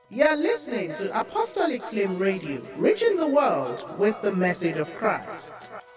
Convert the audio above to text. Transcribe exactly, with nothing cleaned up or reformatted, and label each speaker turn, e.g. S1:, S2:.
S1: You're listening to Apostolic Flame Radio, reaching the world with the message of Christ.